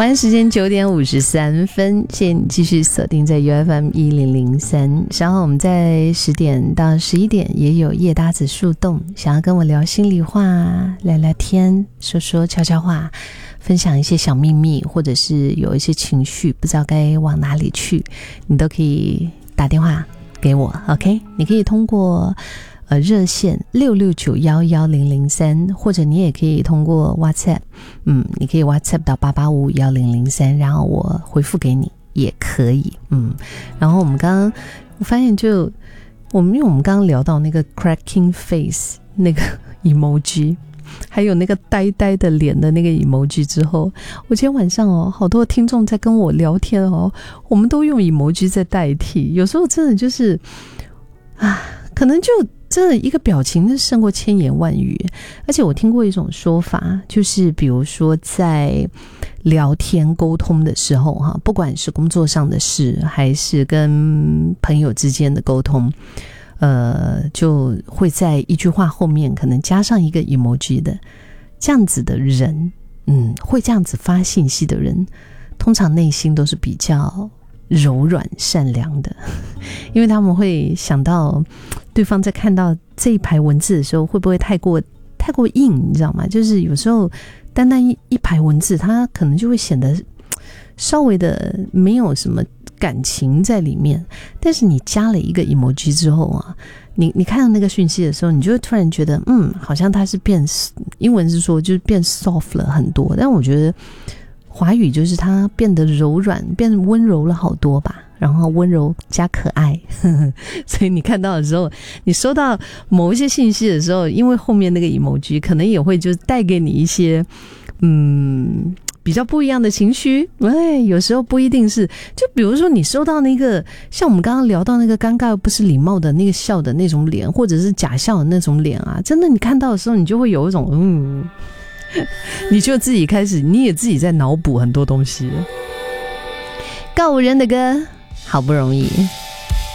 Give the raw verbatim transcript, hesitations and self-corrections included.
晚安时间九点五十三分，谢谢你继续锁定在 U F M 一零零三。稍后我们在十点到十一点也有夜搭子树洞，想要跟我聊心里话、聊聊天、说说悄悄话，分享一些小秘密，或者是有一些情绪不知道该往哪里去，你都可以打电话给我 OK， 你可以通过呃热线六六九一一零零三，或者你也可以通过 WhatsApp， 嗯，你可以 WhatsApp 到八八五五一零零三，然后我回复给你也可以，嗯。然后我们刚刚我发现就我们因为我们刚刚聊到那个 cracking face 那个 emoji， 还有那个呆呆的脸的那个 emoji 之后，我今天晚上哦，好多听众在跟我聊天哦，我们都用 emoji 在代替，有时候真的就是啊，可能就真的一个表情是胜过千言万语。而且我听过一种说法，就是比如说在聊天沟通的时候哈，不管是工作上的事还是跟朋友之间的沟通，呃，就会在一句话后面可能加上一个 emoji 的，这样子的人，嗯，会这样子发信息的人，通常内心都是比较柔软善良的，因为他们会想到对方在看到这一排文字的时候会不会太过太过硬，你知道吗？就是有时候单单 一, 一排文字它可能就会显得稍微的没有什么感情在里面，但是你加了一个 emoji 之后啊，你你看到那个讯息的时候，你就会突然觉得嗯，好像它是变，英文是说就是变 soft 了很多，但我觉得华语就是它变得柔软，变得温柔了好多吧，然后温柔加可爱呵呵，所以你看到的时候，你收到某一些信息的时候，因为后面那个 emoji 可能也会就带给你一些嗯比较不一样的情绪。哎，有时候不一定是，就比如说你收到那个像我们刚刚聊到那个尴尬不是礼貌的那个笑的那种脸，或者是假笑的那种脸啊，真的你看到的时候你就会有一种嗯，你就自己开始你也自己在脑补很多东西。告五人的歌好不容易